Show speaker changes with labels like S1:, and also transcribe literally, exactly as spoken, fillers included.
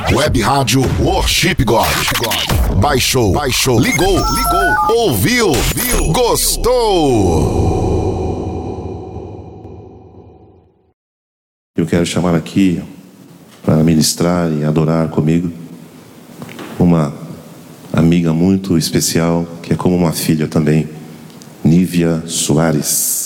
S1: Web Rádio Worship God. Baixou, baixou, ligou, ligou, ouviu, viu, gostou.
S2: Eu quero chamar aqui para ministrar e adorar comigo uma amiga muito especial, que é como uma filha também, Nívia Soares.